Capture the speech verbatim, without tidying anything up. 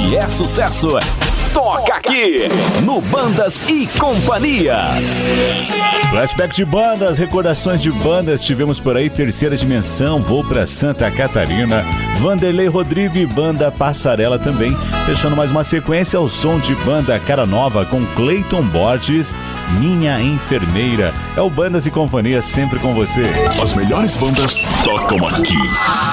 que é sucesso, toca aqui no Bandas e Companhia. Flashback de bandas, recordações de bandas. Tivemos por aí Terceira Dimensão, Vou Pra Santa Catarina, Vanderlei Rodrigo e Banda Passarela também. Fechando mais uma sequência, o som de banda Cara Nova com Cleiton Borges, Minha Enfermeira. É o Bandas e Companhia sempre com você. As melhores bandas tocam aqui.